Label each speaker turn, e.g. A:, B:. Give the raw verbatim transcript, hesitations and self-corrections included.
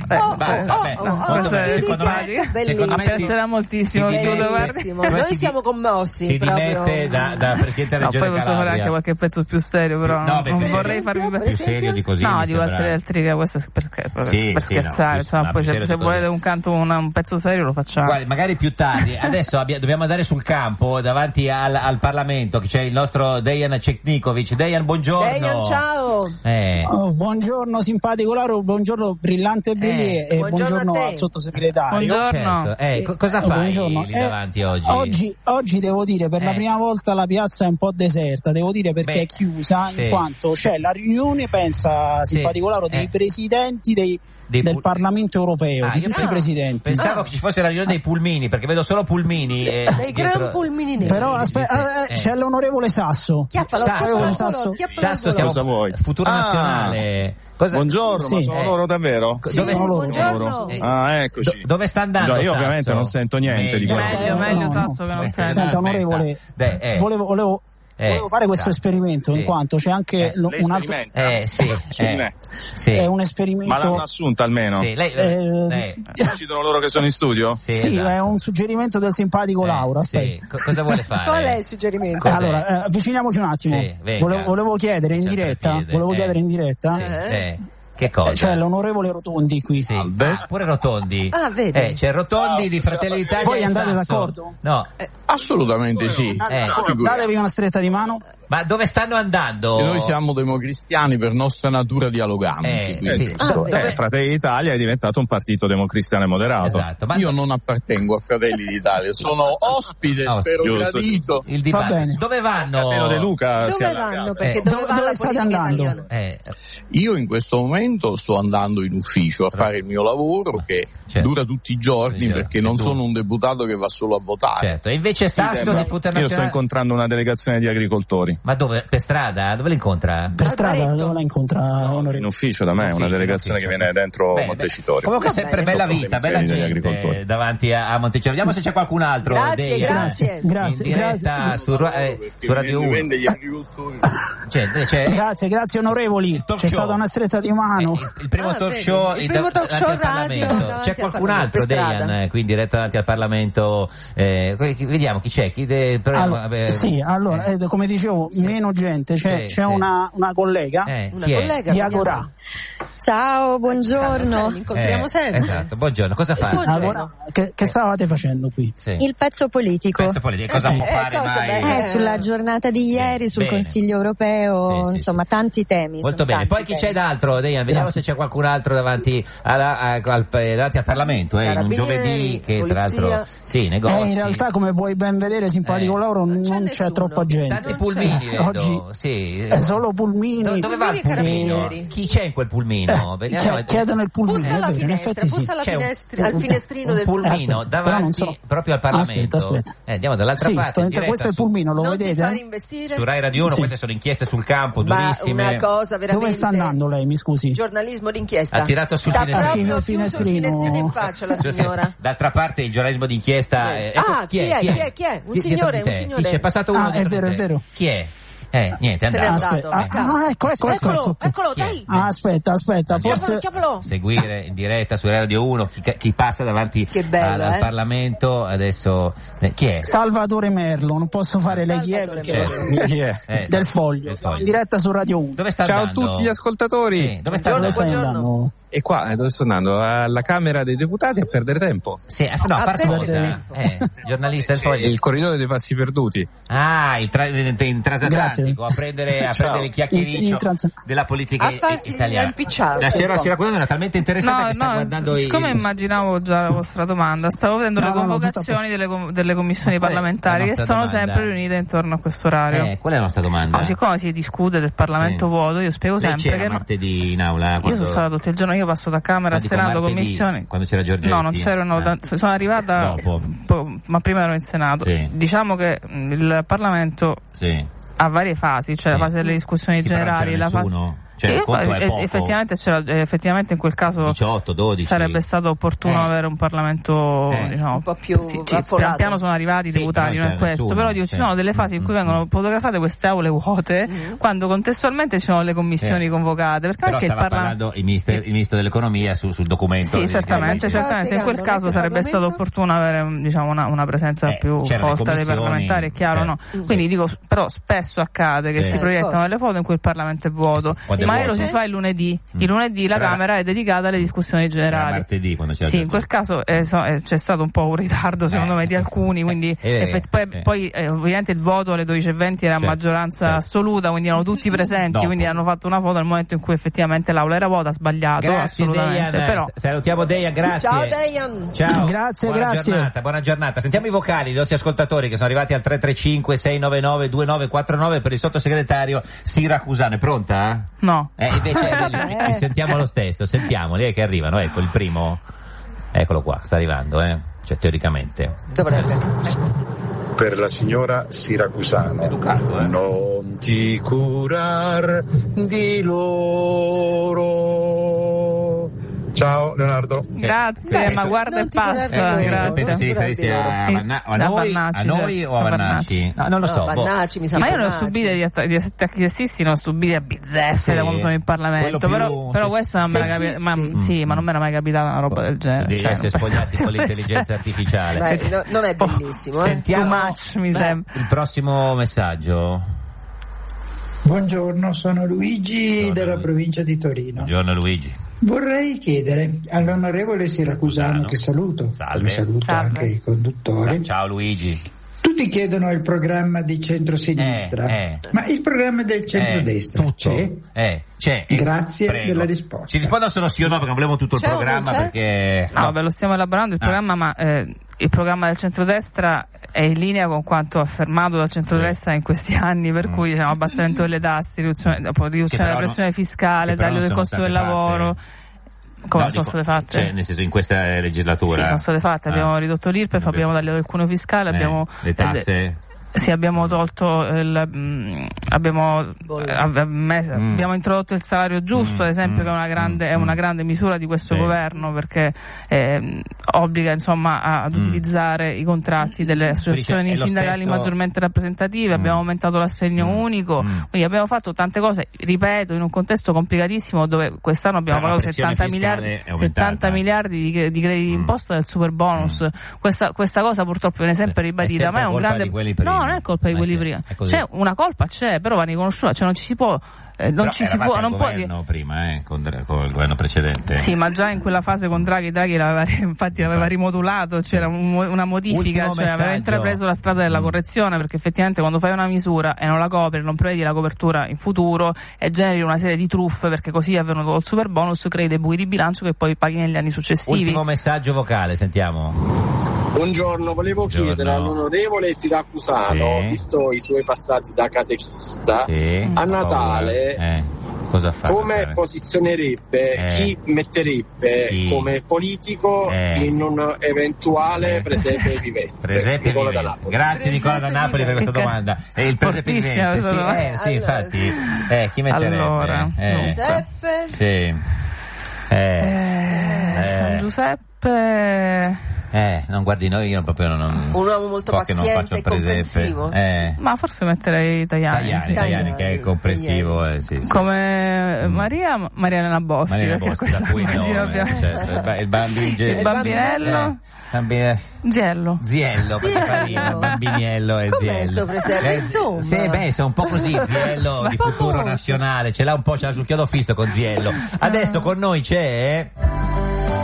A: Eh,
B: oh,
A: basta,
B: oh,
A: beh,
B: oh,
A: no,
B: oh,
A: molto bene. Secondo me, secondo me
B: piacerà
C: moltissimo.
A: si
B: Bellissimo. Noi siamo commossi.
A: Si
B: proprio.
A: dimette da, da Presidente della
C: no,
A: Regione
C: poi posso fare anche qualche pezzo più serio, però
A: no,
C: non,
A: beh,
C: non
A: più
C: vorrei
A: serio,
C: farvi
A: più serio di così.
C: No,
A: mi
C: di
A: sembra...
C: altre altri che questo è per, per,
A: sì,
C: per
A: sì,
C: scherzare,
A: no,
C: insomma,
A: no,
C: poi se, se
A: così.
C: volete un canto, una, un pezzo serio lo facciamo.
A: Guardi, magari più tardi. Adesso abbia, dobbiamo andare sul campo davanti al, al Parlamento, che c'è il nostro Dejan Cetnikovic. Dejan, buongiorno.
B: Dejan, ciao.
A: Eh.
D: Oh, buongiorno simpatico Lauro, buongiorno brillante Belie
A: eh,
D: e
B: buongiorno,
D: buongiorno
B: al
D: sottosegretario.
C: Buongiorno.
A: Certo. Eh, co- cosa fai
D: buongiorno.
A: lì
D: Eh,
A: davanti oggi?
D: oggi? Oggi devo dire per
A: Eh.
D: la prima volta la piazza è un po' deserta, devo dire perché
A: Beh,
D: è chiusa,
A: sì.
D: in quanto c'è la riunione, pensa
A: Sì.
D: simpatico Lauro, dei
A: Eh.
D: presidenti dei,
A: Dei
D: del
A: pul-
D: Parlamento europeo,
A: Ah,
D: di
A: io
D: tutti i
A: pensavo-
D: presidenti.
A: Pensavo
B: Ah.
A: che ci fosse la riunione dei pulmini, perché vedo solo pulmini. Eh,
B: Dei
A: dietro-
B: gran pulmini neri.
D: Però aspetta, eh,
A: Eh.
D: c'è l'onorevole Sasso.
B: Chiappalo,
A: Sasso.
B: chiappalo,
D: Sasso.
B: chiappalo al
A: Sasso,
B: volo.
A: siamo
E: Cosa vuoi?
A: Futuro
E: Ah.
A: nazionale. Cosa...
E: Buongiorno,
D: Sì.
E: ma sono
A: Eh.
E: loro davvero?
B: Sì,
A: Dove-
D: sono loro?
B: buongiorno.
A: Eh.
E: Ah, eccoci.
A: Do- dove sta andando?
E: Già, io
A: Sasso?
E: ovviamente non sento niente di
A: Meglio,
E: quello.
C: Meglio,
D: No,
C: meglio
D: no,
C: Sasso che non
A: no.
C: sente.
D: Senta,
A: Aspetta.
D: onorevole,
A: Beh, eh.
D: volevo, volevo,
A: Eh,
D: volevo fare questo
A: sa-
D: esperimento
A: sì.
D: in quanto c'è anche
A: Eh,
D: lo-
E: Lei
D: un altro,
E: sperimenta?
A: Eh, sì,
E: Su
A: eh,
E: di me.
A: sì.
D: è un esperimento.
E: Ma l'hanno assunta almeno?
A: Sì, lei,
D: Eh,
A: lei-
E: Decidono loro che sono in studio?
A: sì,
D: Sì,
A: esatto.
D: è un suggerimento del simpatico
A: Eh,
D: Laura.
A: sì.
D: Aspetta.
A: Co- cosa vuole fare?
B: Qual è il suggerimento?
A: Cos'è?
D: Allora, eh, avviciniamoci un attimo.
A: Sì, venga.
D: volevo, volevo chiedere in
A: C'è
D: diretta,
A: Treppiede,
D: volevo
A: eh.
D: chiedere in diretta,
A: Sì,
B: Eh?
A: eh. Che cosa?
D: eh, c'è l'onorevole Rotondi qui.
A: Sì.
E: Salve.
A: Ah, pure Rotondi.
B: Ah, vedi.
A: Eh, c'è Rotondi di Fratelli d'Italia.
D: Voi
A: e
D: andate
A: Sasso.
D: d'accordo?
A: No.
F: Assolutamente sì.
A: Eh.
D: Datevi una stretta di mano.
A: Ma dove stanno andando?
F: E noi siamo democristiani per nostra natura dialoganti.
A: Eh,
F: quindi,
A: sì.
F: insomma,
B: Ah,
E: Eh, Fratelli d'Italia è diventato un partito democristiano e moderato.
A: Esatto. Ma
F: io non appartengo a Fratelli d'Italia, sono ospite,
A: Ospite.
F: spero
E: Giusto.
F: gradito.
A: il
D: Va
A: dibattito.
D: bene.
A: Dove vanno?
E: Almeno De Luca si è
B: Dove vanno?
E: allargato.
B: Perché
A: Eh,
B: dove,
D: dove-
B: va
D: dove
B: la
D: state
B: politica
D: andando?
B: italiana?
A: Eh,
F: Io in questo momento sto andando in ufficio a fare il mio lavoro che
A: Certo.
F: dura tutti i giorni
A: Certo.
F: perché non
A: E tu?
F: sono un deputato che va solo a votare.
A: certo. E invece Sasso di Futuro
E: Io sto
A: Nazionale.
E: incontrando una delegazione di agricoltori.
A: Ma dove? Per strada? Dove li incontra?
D: Per
B: Al
D: strada
B: baretto.
D: dove la incontra,
E: In
D: onorevole?
E: ufficio da me,
A: In
E: una
A: ufficio,
E: delegazione
A: in
E: che
A: ufficio.
E: viene dentro
A: Bene,
E: Montecitorio.
A: Comunque
B: Va
A: sempre
B: bene.
A: bella vita, bella
E: Degli
A: gente
E: agricoltori.
A: davanti a, a Montecitorio. Vediamo se c'è qualcun altro.
B: Grazie,
A: dei-
B: grazie.
A: In
D: Grazie,
A: diretta
D: grazie.
A: su, Ru- eh,
F: Perché
A: su Radio
F: mi
A: uno.
F: vende gli agricoltori.
A: C'è, c'è,
D: Grazie, grazie onorevoli.
A: Il talk
D: C'è
A: show.
D: stata una stretta di mano.
A: Eh, il, il primo
B: Ah,
A: talk
B: vedi,
A: show
B: il
A: in-
B: primo talk
A: davanti
B: show
A: al Parlamento.
B: radio davanti
A: C'è
B: al
A: qualcun
B: Parlamento,
A: altro,
B: per strada.
A: Dejan, eh, qui in diretta davanti al Parlamento. Eh, que- chi- vediamo chi c'è. Chi de- però-
D: Allora,
A: vabbè,
D: sì, allora,
A: eh,
D: eh, come dicevo,
A: Sì.
D: meno gente. C'è,
A: Sì,
D: c'è
A: sì.
D: una, una collega
A: eh,
B: Una
A: chi è?
B: collega
D: di
B: vediamo.
D: Agorà.
G: Ciao, buongiorno.
B: Stanno, li incontriamo
A: Eh,
B: sempre.
A: Esatto, buongiorno. Cosa fa?
B: Sì, buongiorno.
D: Agorà. Che, che stavate facendo qui?
A: Sì.
G: Il pezzo politico.
A: Pezzo politico. Cosa
B: Eh,
A: può
B: eh,
A: fare
B: cosa
A: mai?
B: bella.
G: Eh, sulla giornata di ieri, sul
A: Bene.
G: Consiglio europeo,
A: Sì, sì,
G: insomma,
A: sì.
G: tanti temi.
A: Molto
G: sono
A: bene.
G: tanti
A: Poi chi
G: temi.
A: c'è d'altro, Dejan? Vediamo
D: Grazie.
A: se c'è qualcun altro davanti, alla, a- al, davanti al Parlamento, eh, in un
B: Carabinieri,
A: giovedì che tra
B: polizia.
A: l'altro sì, negozi.
D: Eh, in realtà, come puoi ben vedere, simpatico
A: Eh.
D: Lauro, non
B: c'è
D: c'è,
B: nessuno.
D: troppa gente.
A: Tanti
B: Non
A: pulmini
B: c'è.
A: vedo.
D: Oggi
A: Sì.
D: è solo pulmini.
A: Do- dove va il
B: Pulmini e
A: pulmino?
B: carabinieri.
A: Chi c'è in quel pulmino?
D: Eh,
A: Vediamo.
D: chie- chiedono il pulmino.
B: Bussa
D: è
B: alla
D: vero, in
B: finestra,
D: effetti sì.
B: bussa alla
A: C'è un-
B: finestra, al finestrino
A: un
B: del
A: pulmino
D: Aspetta, però
A: davanti
D: non so-
A: proprio al Parlamento.
D: Aspetta, aspetta.
A: Eh, andiamo dall'altra
D: Sì,
A: parte.
D: sto
A: in
D: dentro-
A: diretta
D: questo è il
A: su-
D: pulmino, lo
B: Non ti
D: vedete?
B: fare investire.
A: Su Rai Radio uno,
D: Sì.
A: queste sono inchieste sul campo,
B: Ma
A: durissime.
B: una cosa veramente.
D: Dove sta andando lei, mi scusi?
B: Giornalismo d'inchiesta.
A: Ha tirato sul
B: Sta
A: finestrino.
B: proprio
D: Al
B: chiuso il
D: finestrino.
B: finestrino in faccia la signora.
A: D'altra parte il giornalismo d'inchiesta.
B: Eh.
A: eh, ecco,
B: Ah, chi è? Chi è? Chi è? Un
A: Chi- dietro
B: signore,
A: di te?
B: un signore.
A: Chi c'è passato uno
D: Ah,
A: dietro
D: è vero,
A: di
D: è
A: te?
D: vero.
A: Chi è? Eh, niente, è
B: Se n'è
A: andato.
B: andato.
D: Aspetta, ah, ah, ecco, ecco, ecco,
B: Eccolo,
D: ecco.
B: eccolo,
A: Chi è?
B: dai.
D: Ah, aspetta, aspetta,
B: Chiamalo,
D: forse
B: chiamalo.
A: Seguire in diretta su Radio uno chi, chi passa davanti
B: Che bello,
A: al, al
B: eh?
A: Parlamento adesso eh, chi è?
D: Salvatore Merlo, non posso fare lei chi è
B: Salvatore
D: perché
A: Merlo.
E: Chi è?
A: Eh,
D: del
A: sì,
D: Foglio,
A: del
D: siamo
A: Foglio.
D: in diretta su Radio uno.
A: Dove sta
E: Ciao a
A: andando?
E: tutti gli ascoltatori.
A: Sì, dove sta
D: Dove
A: andando?
D: stai
B: buongiorno.
D: andando?
E: E qua, eh, dove sto andando? Alla Camera dei Deputati a perdere tempo.
A: Sì, eh, no, a
B: A
A: far
B: perdere
A: cosa?
B: tempo.
A: Eh, giornalista del Foglio.
E: Il corridoio dei passi perduti.
A: Ah, il tra- in, in transatlantico, a prendere, a
E: Ciao.
A: prendere il
D: In-
A: chiacchiericcio
D: in trans-
A: della politica
B: A farsi
A: italiana.
B: impicciare.
A: La signora
B: un po'.
A: Siracusa era talmente interessata
C: No,
A: che sta
C: no,
A: guardando
C: siccome
A: i...
C: immaginavo già la vostra domanda, stavo vedendo
D: No,
C: le
D: no, no,
C: convocazioni delle, com- delle commissioni
A: Ma qual è
C: parlamentari
A: la
C: che
A: nostra
C: sono
A: domanda?
C: sempre riunite intorno a questo orario.
A: Eh, qual è la nostra domanda?
C: No, siccome si discute del Parlamento
A: Sì.
C: vuoto, io spiego
A: Lei
C: sempre
A: c'era
C: che no-
A: martedì in aula?
C: io
A: quando-
C: sono stata tutto il giorno, io passo da Camera a
A: No, dico
C: Senato,
A: martedì,
C: commissioni.
A: quando c'era Giorgetti.
C: No, non c'erano,
A: Ah.
C: da- sono arrivata
A: Dopo.
C: po- ma prima ero in Senato.
A: Sì.
C: Diciamo che mh, il Parlamento
A: Sì.
C: ha varie fasi, c'è
A: Sì.
C: la fase delle discussioni
A: Sì, però non
C: generali,
A: c'era
C: la fase
A: nessuno. Cioè, il
C: Io,
A: conto è
C: eh,
A: poco.
C: effettivamente, c'era, eh, effettivamente in quel caso
A: diciotto, dodici
C: sarebbe stato opportuno
A: Eh.
C: avere un Parlamento
A: Eh.
C: diciamo
B: Un po' più
C: sì, sì,
B: affollato.
C: pian piano sono arrivati i
A: Sì,
C: deputati,
A: però
C: non è
A: c'è
C: questo,
A: nessuno,
C: però dico, ci
A: sì.
C: sono delle fasi in cui
A: Mm,
C: vengono fotografate queste aule vuote quando contestualmente ci sono le commissioni
A: Eh.
C: convocate, perché
A: Però
C: anche il
A: stava
C: Parlamento
A: parlando il ministro, il ministro dell'economia su, sul documento.
C: sì,
A: di-
C: certamente,
A: di-
B: Stava
C: certamente in quel
B: spiegando,
C: caso
B: non è che
C: sarebbe
B: il
C: stato
B: Parlamento-
C: opportuno avere un- diciamo, una, una presenza
A: Eh,
C: più
A: c'erano le
C: forte dei
A: commissioni,
C: parlamentari, è chiaro, no?
A: certo.
C: Quindi dico, però spesso accade che
A: Sì.
C: si
B: Eh,
C: proiettano
B: cosa?
C: delle foto in cui il Parlamento è vuoto,
A: Eh sì, quando è
C: magari lo
A: vuoto.
C: si fa il lunedì, il lunedì la
A: Però era-
C: Camera è dedicata alle discussioni
A: Era
C: generali.
A: martedì quando c'era
C: Sì,
A: il-
C: in quel caso eh, so- eh, c'è stato un po' un ritardo secondo
A: Eh,
C: me di alcuni, quindi
A: eh,
C: effett- poi,
A: sì.
C: poi, eh, ovviamente il voto alle dodici e venti era a
A: Certo,
C: maggioranza
A: certo.
C: assoluta, quindi erano tutti presenti,
A: Dopo.
C: quindi hanno fatto una foto nel momento in cui effettivamente l'aula era vuota, sbagliato,
A: Grazie
C: assolutamente.
A: Dejan,
C: Però
A: S- salutiamo Dejan, grazie.
B: Ciao Dejan.
A: Ciao.
D: Grazie,
A: buona
D: grazie.
A: giornata, buona giornata. Sentiamo i vocali dei nostri ascoltatori che sono arrivati al tre tre cinque sei nove nove due nove quattro nove per il sottosegretario Siracusano. È pronta?
C: no.
A: Eh, invece li, li sentiamo lo stesso, sentiamoli, eh, che arrivano, ecco il primo. Eccolo qua, sta arrivando, eh. Cioè teoricamente.
B: Dovrebbe.
H: Per la signora Siracusano.
A: Educato, eh.
H: Non ti curar di loro. Ciao Leonardo.
C: Grazie,
B: Beh,
C: ma
B: non
C: guarda e
B: ti vorrei
C: passa,
B: dire,
A: Eh, sì,
C: grazie.
A: penso si riferissi a,
C: Sì,
A: Vanna- a
C: a
A: noi,
C: Vannacci,
A: a noi
C: certo,
A: o a
C: a
A: Vannacci?
C: Vannacci.
A: No, non lo so.
B: No,
A: boh.
B: Vannacci, mi sa
C: Ma io ne ho
B: Vannacci.
C: subite di, att- di attacchi sessisti, ne ho subiti a bizzeffe
A: Sì,
C: da quando sono in Parlamento,
A: quello più
C: però, però
A: sess-
C: questa non mi era capita, ma,
B: sessisti?
C: sì, ma non mi era mai capitata una roba del genere.
A: Di
C: cioè,
A: essere
C: non
A: spogliati
C: pensavo
A: con
C: sia
A: l'intelligenza artificiale.
B: Beh, no- non è
C: Oh,
B: bellissimo, eh.
A: Sentiamo
C: Too much, mi
A: Beh,
C: sembra.
A: il prossimo messaggio.
I: Buongiorno, sono Luigi
A: Buongiorno,
I: della
A: Luigi.
I: provincia di Torino.
A: Buongiorno Luigi.
I: Vorrei chiedere all'onorevole Siracusano,
A: Siracusano.
I: che saluto,
A: Salve.
I: come saluto
C: Salve.
I: anche i conduttori,
A: Ciao Luigi.
I: tutti chiedono il programma di centrosinistra,
A: Eh, eh.
I: ma il programma del centrodestra
A: Eh, tutto.
I: c'è?
A: Eh, c'è.
I: Grazie
A: Prego.
I: della risposta.
A: Ci risponda solo sì o no perché non volevo tutto il
B: C'è o non
A: programma
B: c'è?
A: perché...
C: No, vabbè, lo stiamo elaborando il
A: Ah.
C: programma, ma eh, il programma del centrodestra è in linea con quanto affermato dal centrodestra in questi anni, per cui diciamo, abbassamento delle tasse, riduzione, dopo, riduzione
A: Che però
C: della pressione
A: non-
C: fiscale,
A: che però
C: taglio
A: non
C: del
A: sono
C: costo del
A: state
C: lavoro.
A: fatte.
C: Come
A: No,
C: sono
A: dico,
C: state fatte?
A: Cioè, nel senso, in questa legislatura...
C: Sì, sono state fatte,
A: Ah.
C: abbiamo ridotto l'I R P E F, abbiamo tagliato il cuneo fiscale,
A: Eh,
C: abbiamo
A: le tasse...
C: Sì, abbiamo tolto il, mh, abbiamo,
B: Bolle.
C: eh, av- messo-
A: Mm.
C: abbiamo introdotto il salario giusto,
A: Mm,
C: ad esempio,
A: mm,
C: che è una grande,
A: mm,
C: è una
A: mm.
C: grande misura di questo
A: Sì.
C: governo, perché eh, obbliga insomma a- ad
A: Mm.
C: utilizzare i contratti delle associazioni
A: è lo
C: sindacali
A: stesso-
C: maggiormente rappresentative,
A: Mm.
C: abbiamo aumentato l'assegno
A: Mm.
C: unico,
A: Mm.
C: quindi abbiamo fatto tante cose, ripeto, in un contesto complicatissimo dove quest'anno abbiamo
A: Però la
C: pagato
A: pressione
C: settanta
A: fiscale
C: miliardi,
A: è aumentata.
C: settanta miliardi di, cre- di crediti
A: Mm.
C: d'imposta del super bonus. Questa, questa cosa purtroppo viene sempre
A: Sì. È
C: ribadita,
A: sempre
C: ma è un
A: colpa
C: grande
A: di quelli prima.
C: no, non è colpa di
A: Eh
C: quelli
A: sì,
C: prima.
A: è così.
C: C'è una colpa, c'è, però va riconosciuta, cioè non ci si può eh, non
A: Però
C: ci si
A: eravate
C: può
A: al
C: non può
A: governo prima, eh, con, con il governo precedente.
C: sì, ma già in quella fase con Draghi, Draghi l'aveva, infatti l'aveva rimodulato, c'era un- una modifica,
A: Ultimo
C: cioè aveva
A: messaggio.
C: intrapreso la strada della
A: Mm.
C: correzione, perché effettivamente quando fai una misura e non la copri, non prevedi la copertura in futuro e generi una serie di truffe, perché così è avvenuto col super bonus, crei dei buchi di bilancio che poi paghi negli anni successivi.
A: Ultimo messaggio vocale, sentiamo.
J: Buongiorno, volevo
A: Buongiorno.
J: chiedere all'onorevole Siracusano,
A: Sì.
J: visto i suoi passati da catechista,
A: Sì,
J: a
A: ho
J: Natale
A: paura. Eh, cosa fa?
J: come posizionerebbe,
A: Eh.
J: chi metterebbe
A: Chi?
J: come politico
A: Eh.
J: in un eventuale
A: Eh.
J: presepe vivente?
A: Presepe
J: Nicola da
A: vivente.
J: Napoli.
A: Grazie Nicola da Napoli per questa
C: vivente.
A: domanda. E il presepe
C: Fortissima
A: vivente, sì,
C: questa domanda.
A: eh, sì,
B: Allora,
A: infatti. Eh, chi metterebbe?
C: Allora,
A: eh,
B: Giuseppe.
A: sì. Eh,
C: Eh, San
A: eh,
C: Giuseppe
A: eh, non guardi noi, io proprio non, non
B: Un uomo molto
A: so che non
B: paziente
A: faccio
B: e
A: il presepe.
B: comprensivo.
A: Eh,
C: ma forse metterei Tajani,
A: Tajani,
C: sì.
A: Tajani,
B: Tajani,
A: che è comprensivo, eh, sì, sì.
C: come
A: Mm.
C: Maria Maria Elena Boschi,
A: Maria
C: perché
A: Boschi, da
C: questa
A: cui il
C: immagino
A: nome,
C: ovviamente-
A: certo, il ba- il bambino
C: il bambinello
A: bambino
C: Ziello.
A: Ziello, perché
B: Ziello.
A: carino, bambiniello e
B: Com'è
A: Ziello.
B: sto presepe?
A: Eh,
B: Insomma.
A: Sì, beh, sono un po' così, Ziello di
B: Ma
A: futuro
B: molto.
A: nazionale, ce l'ha un po', ce l'ha sul chiodo fisso con Ziello. Adesso con noi c'è